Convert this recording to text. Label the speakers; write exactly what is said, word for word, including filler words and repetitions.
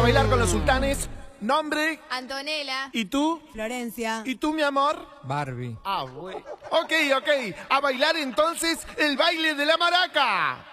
Speaker 1: bailar con los sultanes. Nombre.
Speaker 2: Antonella.
Speaker 1: ¿Y tú?
Speaker 3: Florencia.
Speaker 1: ¿Y tú, mi amor?
Speaker 4: Barbie.
Speaker 1: Ah, bueno. Ok, ok. A bailar entonces el baile de la maraca.